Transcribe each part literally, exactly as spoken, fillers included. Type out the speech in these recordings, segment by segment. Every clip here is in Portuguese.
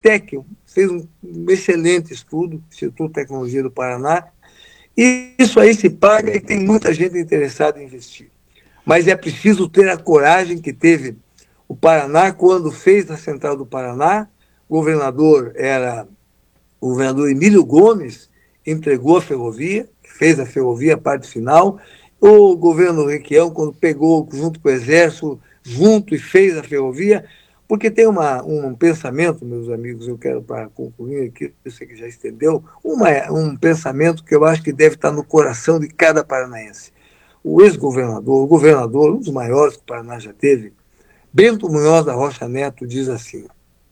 Citec fez um, um excelente estudo, Instituto de Tecnologia do Paraná, e isso aí se paga e tem muita gente interessada em investir. Mas é preciso ter a coragem que teve o Paraná quando fez a Central do Paraná. O governador era o governador Emílio Gomes, entregou a ferrovia, fez a ferrovia, a parte final. O governo Requião, quando pegou junto com o Exército, junto e fez a ferrovia, porque tem uma, um pensamento, meus amigos, eu quero para concluir aqui, eu sei que já estendeu, uma, um pensamento que eu acho que deve estar no coração de cada paranaense. O ex-governador, o governador, um dos maiores que o Paraná já teve, Bento Munhoz da Rocha Neto, diz assim: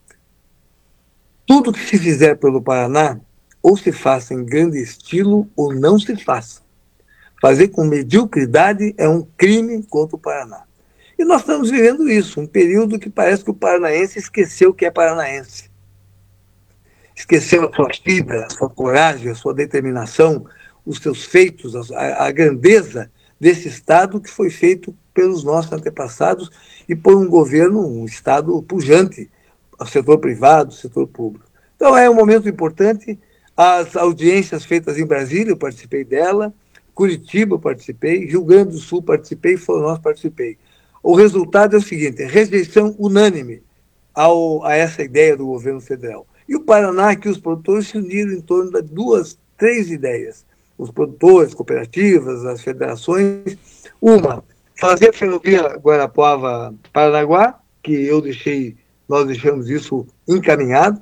tudo que se fizer pelo Paraná, ou se faça em grande estilo, ou não se faça. Fazer com mediocridade é um crime contra o Paraná. E nós estamos vivendo isso, um período que parece que o paranaense esqueceu que é paranaense. Esqueceu a sua vida, a sua coragem, a sua determinação, os seus feitos, a, a grandeza desse Estado que foi feito pelos nossos antepassados e por um governo, um Estado pujante, o setor privado, o setor público. Então é um momento importante. As audiências feitas em Brasília, eu participei dela, Curitiba eu participei, Rio Grande do Sul participei, Florianópolis participei. O resultado é o seguinte: rejeição unânime ao, a essa ideia do governo federal. E o Paraná, que os produtores se uniram em torno de duas, três ideias. Os produtores, cooperativas, as federações. Uma, fazer a ferrovia Guarapuava-Paranaguá, que eu deixei, nós deixamos isso encaminhado.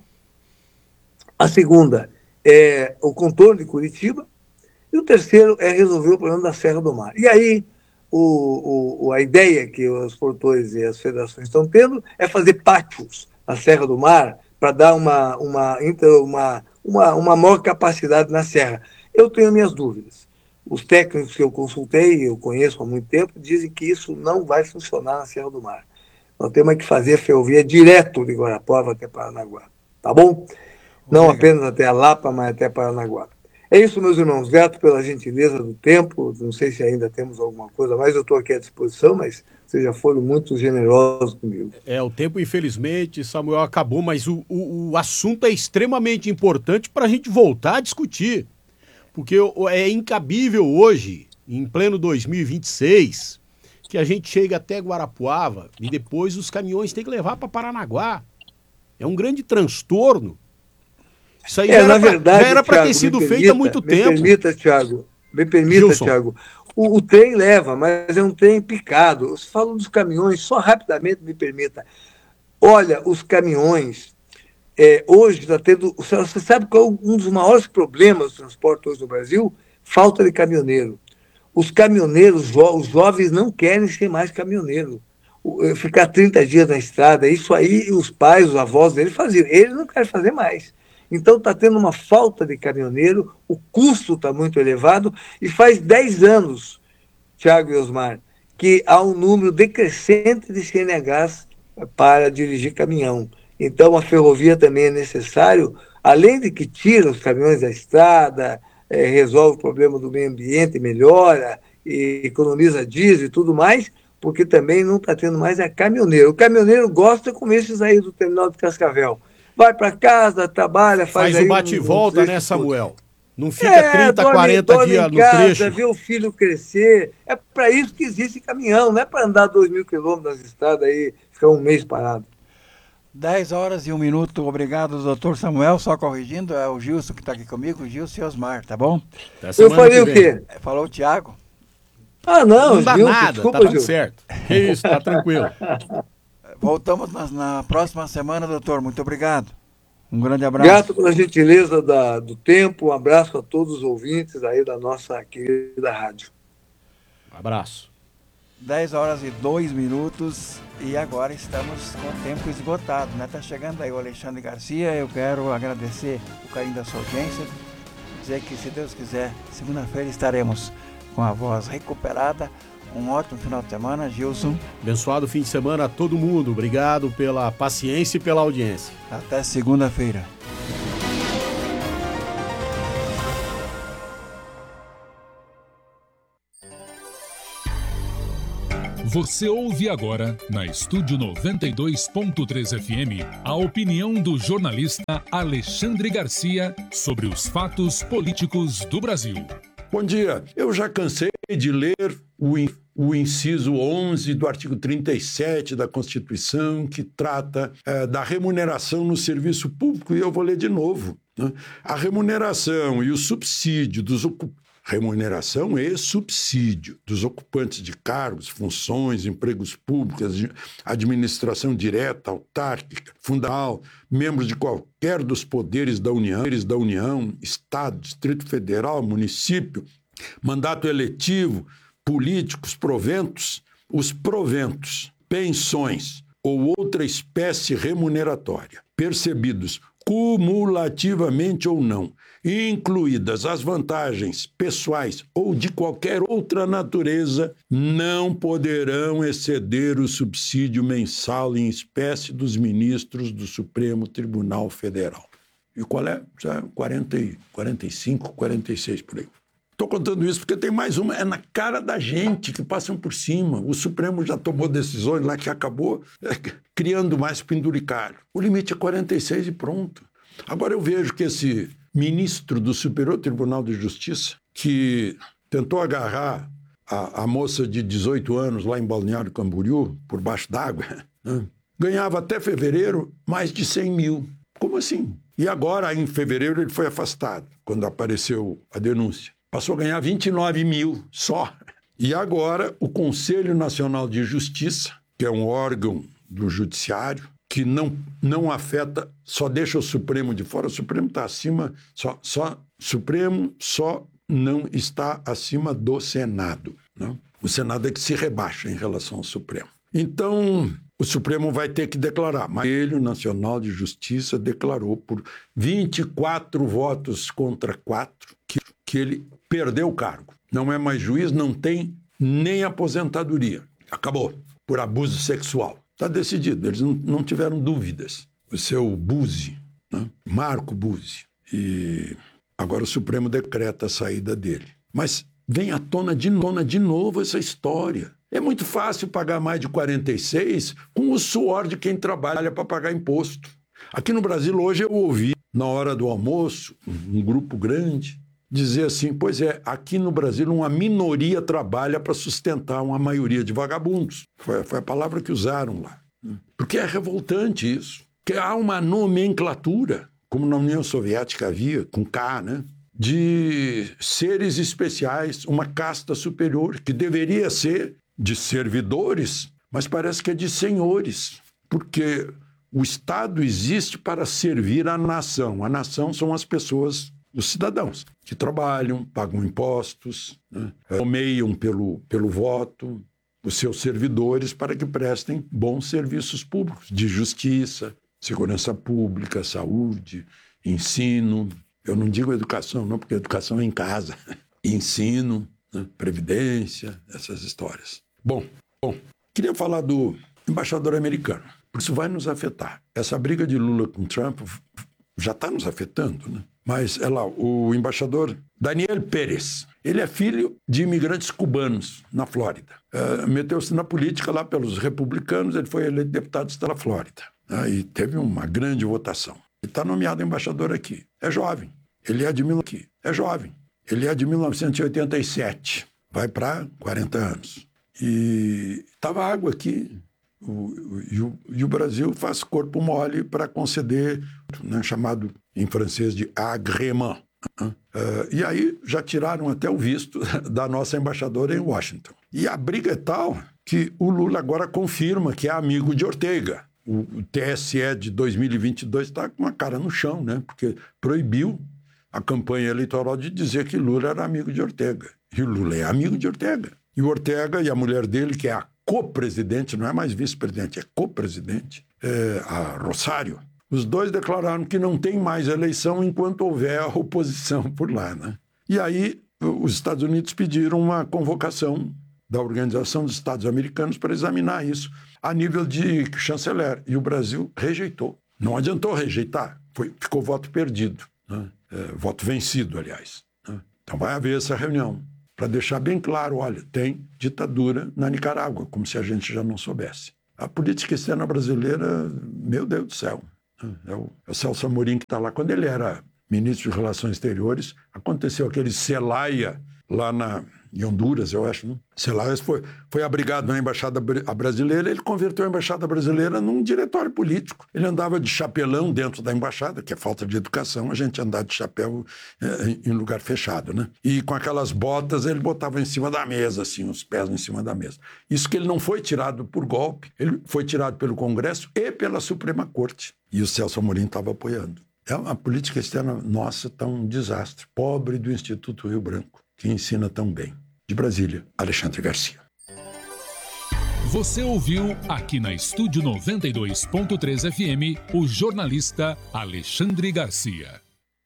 A segunda é o contorno de Curitiba. E o terceiro é resolver o problema da Serra do Mar. E aí, o, o, a ideia que os produtores e as federações estão tendo é fazer pátios na Serra do Mar para dar uma, uma, uma, uma, uma maior capacidade na Serra. Eu tenho minhas dúvidas. Os técnicos que eu consultei, eu conheço há muito tempo, dizem que isso não vai funcionar na Serra do Mar. Nós temos que fazer a ferrovia direto de Guarapuava até Paranaguá. Tá bom? Não apenas até a Lapa, mas até Paranaguá. É isso, meus irmãos. Grato pela gentileza do tempo. Não sei se ainda temos alguma coisa mais. Eu estou aqui à disposição, mas vocês já foram muito generosos comigo. É, o tempo, infelizmente, Samuel, acabou, mas o, o, o assunto é extremamente importante para a gente voltar a discutir. Porque é incabível hoje, em pleno dois mil e vinte e seis, que a gente chega até Guarapuava e depois os caminhões têm que levar para Paranaguá. É um grande transtorno. Isso aí é, já era na pra, verdade, já era para ter sido permita, feito há muito me tempo. Permita, Thiago, me permita, Gilson. Thiago. O, o trem leva, mas é um trem picado. Você fala dos caminhões, só rapidamente me permita. Olha, os caminhões, é, hoje está tendo... Você sabe qual é um dos maiores problemas do transporte hoje no Brasil? Falta de caminhoneiro. Os caminhoneiros, os jovens não querem ser mais caminhoneiro. Ficar trinta dias na estrada, isso aí os pais, os avós deles faziam. Eles não querem fazer mais. Então está tendo uma falta de caminhoneiro, o custo está muito elevado, e faz dez anos, Thiago e Osmar, que há um número decrescente de C N Hs para dirigir caminhão. Então a ferrovia também é necessário, além de que tira os caminhões da estrada, é, resolve o problema do meio ambiente, melhora, e economiza diesel e tudo mais, porque também não está tendo mais a caminhoneiro. O caminhoneiro gosta como esses aí do terminal de Cascavel. Vai para casa, trabalha, faz, faz aí o bate-volta, um, um né, Samuel? Não fica é, trinta, dorme, quarenta dorme dias em no casa, trecho. vê o filho crescer. É para isso que existe caminhão, não é para andar dois mil quilômetros nas estradas aí, ficar um mês parado. dez horas e um minuto. Obrigado, doutor Samuel. Só corrigindo, é o Gilson que está aqui comigo, o Gilson e Osmar, tá bom? Eu falei o quê? Falou o Thiago. Ah, não, não dá Gilson, nada, desculpa, tá tudo Gilson. certo. Que isso, tá tranquilo. Voltamos na, na próxima semana, doutor. Muito obrigado. Um grande abraço. Grato pela gentileza da, do tempo. Um abraço a todos os ouvintes aí da nossa querida rádio. Um abraço. dez horas e dois minutos e agora estamos com o tempo esgotado, né? Tá chegando aí o Alexandre Garcia. Eu quero agradecer o carinho da sua audiência, dizer que, se Deus quiser, segunda-feira estaremos com a voz recuperada. Um ótimo final de semana, Gilson. Abençoado fim de semana a todo mundo. Obrigado pela paciência e pela audiência. Até segunda-feira. Você ouve agora, na Estúdio noventa e dois ponto três F M, a opinião do jornalista Alexandre Garcia sobre os fatos políticos do Brasil. Bom dia. Eu já cansei de ler o, o inciso onze do artigo trinta e sete da Constituição, que trata é, da remuneração no serviço público, e eu vou ler de novo. Né? A remuneração e o subsídio dos ocupantes. Remuneração e subsídio dos ocupantes de cargos, funções, empregos públicos, administração direta, autárquica, fundamental, membros de qualquer dos poderes da União, da União, Estado, Distrito Federal, município, mandato eletivo, políticos, proventos, os proventos, pensões ou outra espécie remuneratória, percebidos cumulativamente ou não, incluídas as vantagens pessoais ou de qualquer outra natureza, não poderão exceder o subsídio mensal em espécie dos ministros do Supremo Tribunal Federal. E qual é? Já quarenta, quarenta e cinco, quarenta e seis por aí. Estou contando isso porque tem mais uma, é na cara da gente que passam por cima. O Supremo já tomou decisões lá que acabou é, criando mais penduricalho. O limite é quarenta e seis e pronto. Agora eu vejo que esse ministro do Superior Tribunal de Justiça, que tentou agarrar a, a moça de dezoito anos lá em Balneário Camboriú, por baixo d'água, né, ganhava até fevereiro mais de cem mil. Como assim? E agora, em fevereiro, ele foi afastado, quando apareceu a denúncia. Passou a ganhar vinte e nove mil só. E agora o Conselho Nacional de Justiça, que é um órgão do judiciário, que não, não afeta, só deixa o Supremo de fora, o Supremo está acima, só, só, Supremo só não está acima do Senado. Né? O Senado é que se rebaixa em relação ao Supremo. Então, o Supremo vai ter que declarar. Mas o Conselho Nacional de Justiça declarou por vinte e quatro votos contra quatro que, que ele perdeu o cargo. Não é mais juiz, não tem nem aposentadoria. Acabou. Por abuso sexual. Está decidido. Eles não, não tiveram dúvidas. O seu Buzzi, né? Marco Buzzi. E agora o Supremo decreta a saída dele. Mas vem à tona de, tona de novo essa história. É muito fácil pagar mais de quarenta e seis com o suor de quem trabalha para pagar imposto. Aqui no Brasil hoje eu ouvi, na hora do almoço, um grupo grande, dizer assim, pois é, aqui no Brasil uma minoria trabalha para sustentar uma maioria de vagabundos. Foi, foi a palavra que usaram lá. Porque é revoltante isso. Porque há uma nomenclatura, como na União Soviética havia, com K, né? De seres especiais, uma casta superior, que deveria ser de servidores, mas parece que é de senhores. Porque o Estado existe para servir a nação. A nação são as pessoas, os cidadãos, que trabalham, pagam impostos, né, nomeiam pelo, pelo voto os seus servidores para que prestem bons serviços públicos, de justiça, segurança pública, saúde, ensino. Eu não digo educação, não, porque educação é em casa. Ensino, né, previdência, essas histórias. Bom, bom, queria falar do embaixador americano, porque isso vai nos afetar. Essa briga de Lula com Trump já está nos afetando, né? Mas é lá, o embaixador Daniel Pérez, ele é filho de imigrantes cubanos na Flórida. Uh, meteu-se na política lá pelos republicanos, ele foi eleito deputado da Flórida. Uh, e teve uma grande votação. Ele está nomeado embaixador aqui. É jovem. Ele é de mil... aqui. É jovem. Ele é de mil novecentos e oitenta e sete. Vai para quarenta anos. E estava água aqui. O, o, e, o, e o Brasil faz corpo mole para conceder, né, chamado em francês de agrément. Uh, e aí já tiraram até o visto da nossa embaixadora em Washington. E a briga é tal que o Lula agora confirma que é amigo de Ortega. O, o T S E de dois mil e vinte e dois está com a cara no chão, né? Porque proibiu a campanha eleitoral de dizer que Lula era amigo de Ortega. E o Lula é amigo de Ortega. E o Ortega e a mulher dele, que é a co-presidente, não é mais vice-presidente, é co-presidente, é a Rosário, os dois declararam que não tem mais eleição enquanto houver a oposição por lá, né? E aí os Estados Unidos pediram uma convocação da Organização dos Estados Americanos para examinar isso a nível de chanceler. E o Brasil rejeitou. Não adiantou rejeitar, foi, ficou voto perdido, né? É, voto vencido, aliás, né? Então vai haver essa reunião. para deixar bem claro, olha, tem ditadura na Nicarágua, como se a gente já não soubesse. A política externa brasileira, meu Deus do céu, é o, é o Celso Amorim que está lá. Quando ele era ministro de Relações Exteriores, aconteceu aquele Celaya lá na, em Honduras, eu acho, né? Celaya foi, foi abrigado na Embaixada Brasileira, ele converteu a Embaixada Brasileira num diretório político. Ele andava de chapelão dentro da Embaixada, que é falta de educação, a gente andar de chapéu é, em lugar fechado, né? E com aquelas botas ele botava em cima da mesa, assim, os pés em cima da mesa. Isso que ele não foi tirado por golpe, ele foi tirado pelo Congresso e pela Suprema Corte. E o Celso Amorim estava apoiando. É uma política externa nossa, tá um desastre. Pobre do Instituto Rio Branco, que ensina tão bem. De Brasília, Alexandre Garcia. Você ouviu aqui na Estúdio noventa e dois ponto três F M o jornalista Alexandre Garcia.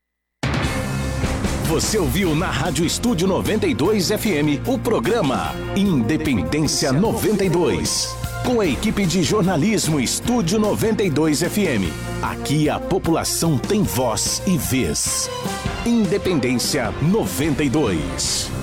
Você ouviu na Rádio Estúdio noventa e dois F M o programa Independência noventa e dois. Com a equipe de jornalismo Estúdio noventa e dois F M. Aqui a população tem voz e vez. Independência noventa e dois.